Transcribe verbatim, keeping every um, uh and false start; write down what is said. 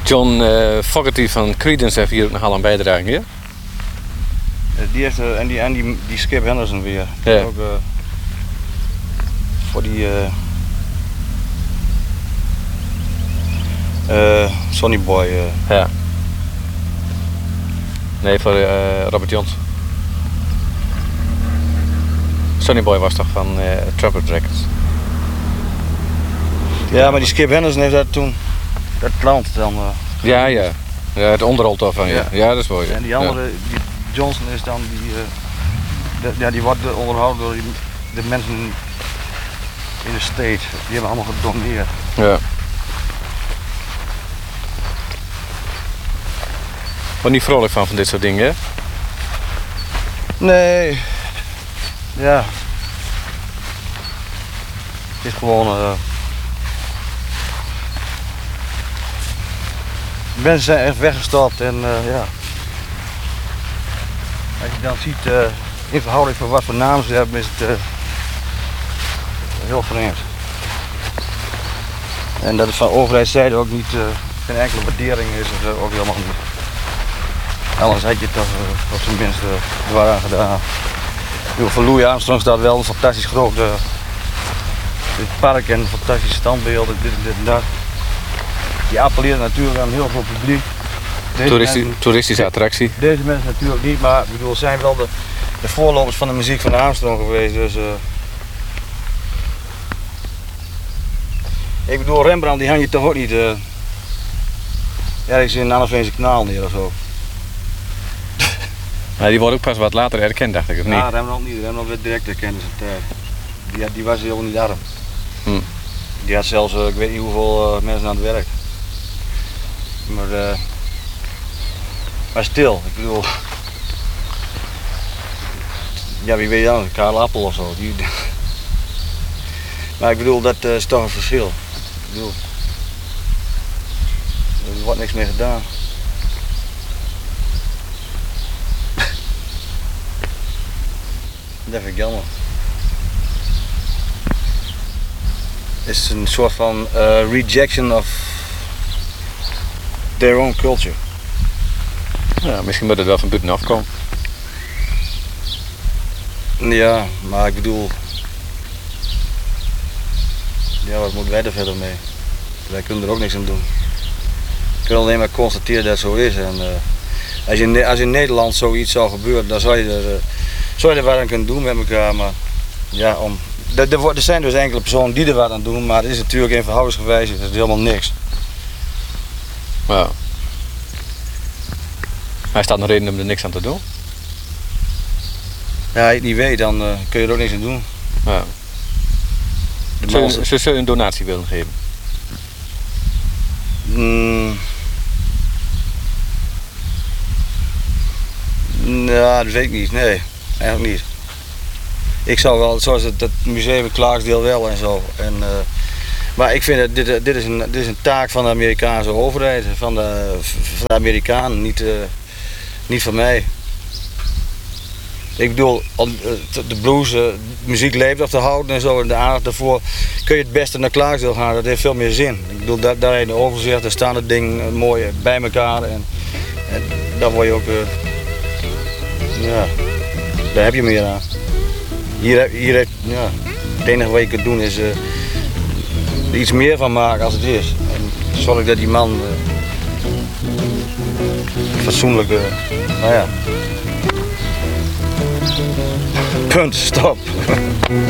John uh, Fogerty van Creedence heeft hier ook nogal een bijdrage, ja? Die heeft, uh, en die, en die, die Skip Henderson weer. Ja. Ook, uh, voor die uh, uh, Sonny Boy. Uh. Ja. Nee, voor uh, Robert Johnson. Sonny Boy was toch van uh, Trumpet Records? Ja, maar die Skip Henderson heeft dat toen, dat plant dan. Uh, ja, ja. Ja, het onderholt daarvan, ja. Ja, ja, dat is mooi. Ja. En die andere, ja. die Johnson is dan, die, uh, de, ja, die wordt onderhouden door die, de mensen in de state. Die hebben allemaal gedoneerd. Ja. Word niet vrolijk van, van dit soort dingen, hè? Nee. Ja. Het is gewoon... Uh, mensen zijn echt weggestapt en uh, ja. Als je dan ziet, uh, in verhouding van wat voor namen ze hebben, is het uh, heel vreemd. En dat het van overheidszijde ook niet, uh, geen enkele waardering is, is uh, ook helemaal niet. Anders had je het toch uh, op zijn minst uh, zwaar aan gedaan. Voor Louis Armstrong staat wel een fantastisch groot uh, dit park en fantastische standbeelden, dit en dit en dat. Die appelleert natuurlijk aan heel veel publiek. Toeristisch, mensen, toeristische attractie. Deze mensen natuurlijk niet, maar ik bedoel, zijn wel de, de voorlopers van de muziek van Armstrong geweest. Dus, uh, ik bedoel, Rembrandt die hang je toch ook niet uh, ergens in een Anneveense kanaal neer of zo. Maar die wordt ook pas wat later erkend, dacht ik, of niet? Ja, Rembrandt niet. Rembrandt werd direct erkend in zijn tijd. Die, die was helemaal niet arm. Hm. Die had zelfs, uh, ik weet niet hoeveel uh, mensen aan het werk. Maar, uh, maar stil, ik bedoel. Ja, wie weet dan, Karel Appel of zo. Die, maar ik bedoel, dat uh, is toch een verschil. Ik bedoel, er wordt niks mee gedaan. Dat vind ik jammer. Het is een soort van uh, rejection of their own culture. Ja, misschien moet het wel van buiten afkomen. Ja, maar ik bedoel... Ja, wat moeten wij er verder mee? Wij kunnen er ook niks aan doen. We kunnen alleen maar constateren dat het zo is. En, uh, als, je, als in Nederland zoiets zou gebeuren, dan zou je er, uh, zou je er wat aan kunnen doen met elkaar. Maar ja, om, er, er, er zijn dus enkele personen die er wat aan doen, maar het is natuurlijk in verhoudingsgewijs is het helemaal niks. Ja. Maar is dat een reden om er niks aan te doen? Ja, als je het niet weet, dan uh, kun je er ook niks aan doen. Ja. Zullen ze zullen je een donatie willen geven? Mm. Nou, dat weet ik niet. Nee, eigenlijk niet. Ik zou wel, zoals het, het museum in Clarksdale wel en zo. En, uh, maar ik vind dat dit, dit, is een, dit is een taak van de Amerikaanse overheid, van de, van de Amerikanen, niet, uh, niet van mij. Ik bedoel, de blues, de muziek leeft af te houden en zo, en de aandacht daarvoor kun je het beste naar Clarksdale gaan, dat heeft veel meer zin. Ik bedoel, daar, daar heb je een overzicht, daar staan het ding mooi bij elkaar en, en daar word je ook, uh, ja, daar heb je meer aan. Hier, hier heb, ja, het enige wat je kunt doen is uh, er iets meer van maken als het is. En zorg dat die man uh, fatsoenlijk, uh, nou ja. Punt, stop.